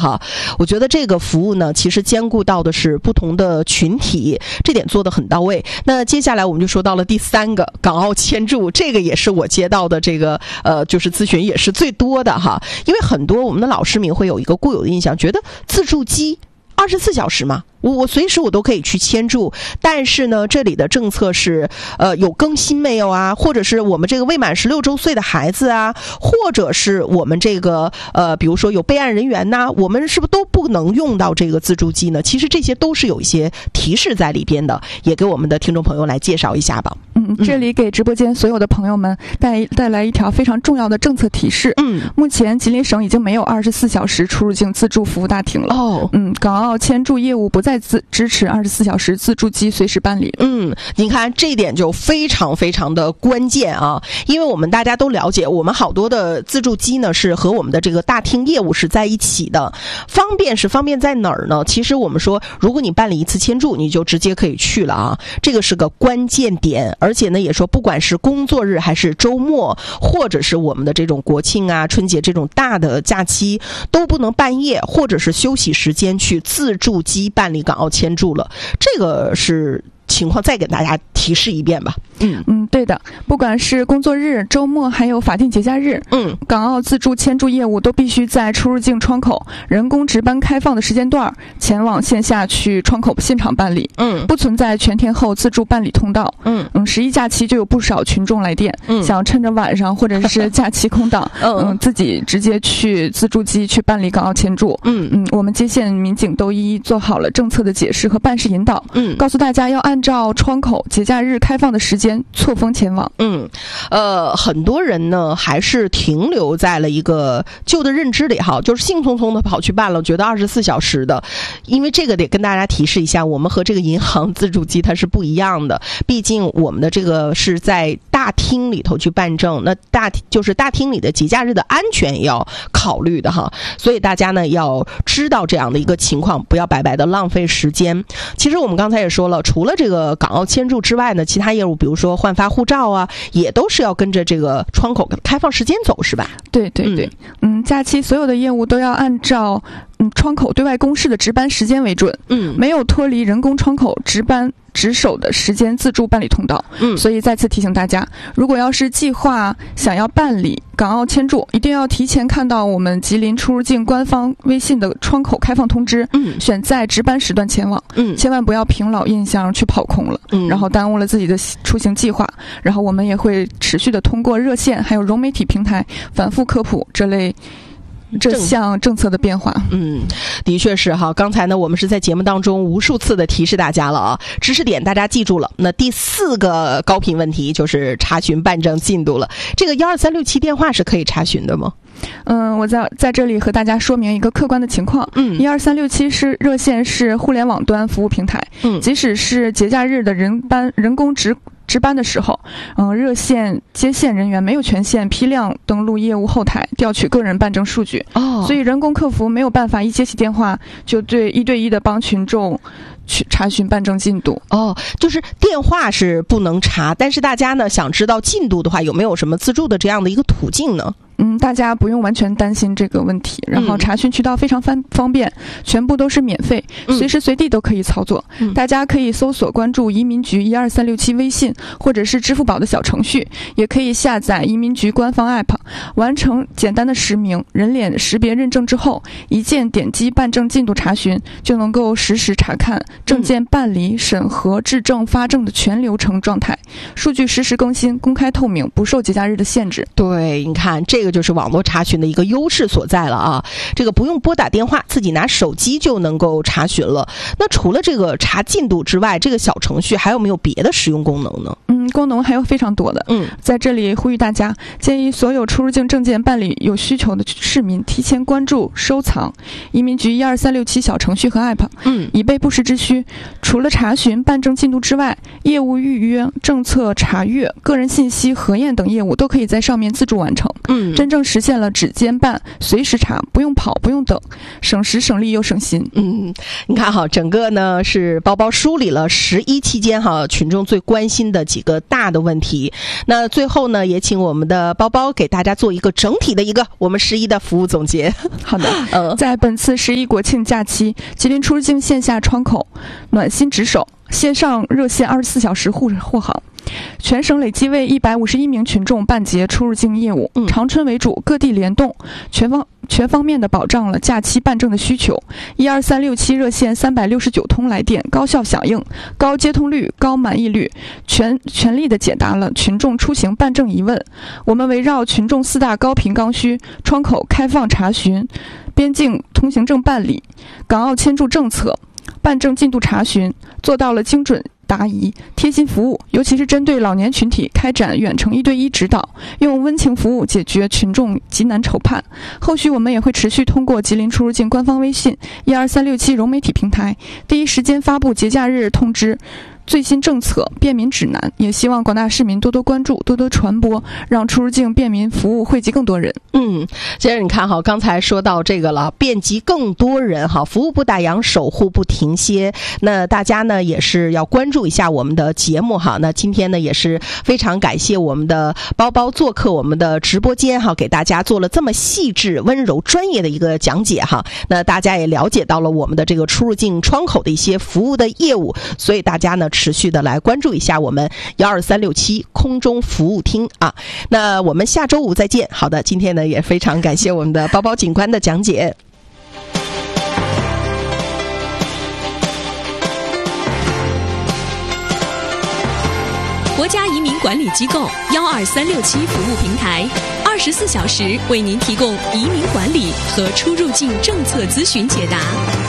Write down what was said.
哈。我觉得这个服务呢，其实兼顾到的是不同的群体，这点做得很到位。那接下来我们就说到了第3个，港澳签注，这个也是我接到的这个就是咨询也是最多的哈。因为很多我们的老市民会有一个固有的印象，觉得自助机24小时嘛，我随时我都可以去签注，但是呢，这里的政策是有更新没有啊？或者是我们这个未满16周岁的孩子啊，或者是我们这个比如说有备案人员呐，我们是不是都不能用到这个自助机呢？其实这些都是有一些提示在里边的，也给我们的听众朋友来介绍一下吧。 这里给直播间所有的朋友们带来一条非常重要的政策提示。目前吉林省已经没有24小时出入境自助服务大厅了。港澳签注业务不再支持24小时自助机随时办理。您看这一点就非常非常的关键啊，因为我们大家都了解，我们好多的自助机呢是和我们的这个大厅业务是在一起的。方便是方便在哪儿呢？其实我们说，如果你办理一次签注，你就直接可以去了啊，这个是个关键点。而且呢，也说不管是工作日还是周末，或者是我们的这种国庆啊、春节这种大的假期，都不能半夜或者是休息时间去自助机办理港澳签注了。这个是情况，再给大家提示一遍吧。对的，不管是工作日、周末还有法定节假日，港澳自助签注业务都必须在出入境窗口人工值班开放的时间段前往线下去窗口现场办理。不存在全天候自助办理通道。11假期就有不少群众来电，想趁着晚上或者是假期空档，自己直接去自助机去办理港澳签注。我们接线民警都一一做好了政策的解释和办事引导，告诉大家要按照窗口节假日开放的时间错峰前往。很多人呢还是停留在了一个旧的认知里哈，就是兴冲冲的跑去办了，觉得24小时的。因为这个得跟大家提示一下，我们和这个银行自助机它是不一样的，毕竟我们的这个是在大厅里头去办证，那就是大厅里的节假日的安全也要考虑的哈，所以大家呢要知道这样的一个情况，不要白白的浪费时间。其实我们刚才也说了，除了这个港澳签注之外呢，其他业务比如说换发护照啊，也都是要跟着这个窗口开放时间走，是吧？对。假期所有的业务都要按照窗口对外公示的值班时间为准。没有脱离人工窗口值班值守的时间自助办理通道。所以再次提醒大家，如果要是计划想要办理港澳签注，一定要提前看到我们吉林出入境官方微信的窗口开放通知，选在值班时段前往。千万不要凭老印象去跑空了，然后耽误了自己的出行计划。然后我们也会持续的通过热线还有融媒体平台反复科普这项政策的变化。的确是哈。刚才呢，我们是在节目当中无数次的提示大家了啊，知识点大家记住了。那第4个高频问题就是查询办证进度了。这个12367电话是可以查询的吗？我在这里和大家说明一个客观的情况。12367是热线，是互联网端服务平台。即使是节假日的人工值班的时候，热线接线人员没有权限批量登录业务后台调取个人办证数据。所以人工客服没有办法一接起电话就一对一的帮群众去查询办证进度。就是电话是不能查，但是大家呢想知道进度的话，有没有什么自助的这样的一个途径呢？大家不用完全担心这个问题，然后查询渠道非常方便，全部都是免费，随时随地都可以操作。大家可以搜索关注移民局12367微信或者是支付宝的小程序，也可以下载移民局官方 app， 完成简单的实名人脸识别认证之后，一键点击办证进度查询，就能够实时查看证件办理、审核、质证、发证的全流程状态，数据实时更新，公开透明，不受节假日的限制。对，你看这个就是网络查询的一个优势所在了啊！这个不用拨打电话，自己拿手机就能够查询了。那除了这个查进度之外，这个小程序还有没有别的实用功能呢？功能还有非常多的。在这里呼吁大家，建议所有出入境证件办理有需求的市民提前关注、收藏移民局12367小程序和 app，以备不时之需。除了查询办证进度之外，业务预约、政策查阅、个人信息核验等业务都可以在上面自助完成。 真正实现了指尖办、随时查，不用跑不用等，省时省力又省心。 你看哈，整个呢是包包梳理了11期间哈群众最关心的几个大的问题。那最后呢，也请我们的包包给大家做一个整体的一个我们11的服务总结。 好的，在本次11国庆假期，吉林出入境线下窗口暖心值守，线上热线24小时护航。全省累计为151名群众办结出入境业务，长春为主，各地联动，全方面的保障了假期办证的需求。12367热线369通来电高效响应，高接通率、高满意率，全力的解答了群众出行办证疑问。我们围绕群众4大高频刚需：窗口开放查询、边境通行证办理、港澳签注政策、办证进度查询，做到了精准答疑、贴心服务，尤其是针对老年群体开展远程1对1指导，用温情服务解决群众急难愁盼。后续我们也会持续通过吉林出入境官方微信12367融媒体平台，第一时间发布节假日通知、最新政策、便民指南，也希望广大市民多多关注、多多传播，让出入境便民服务惠及更多人。 接着你看哈，刚才说到这个了，遍及更多人哈，服务不打烊，守护不停歇。那大家呢也是要关注一下我们的节目哈。那今天呢也是非常感谢我们的包包做客我们的直播间哈，给大家做了这么细致、温柔、专业的一个讲解哈。那大家也了解到了我们的这个出入境窗口的一些服务的业务，所以大家呢持续的来关注一下我们12367空中服务厅啊。那我们下周5再见。好的，今天呢也非常感谢我们的包包警官的讲解。 国家移民管理机构12367服务平台，24小时为您提供移民管理和出入境政策咨询解答。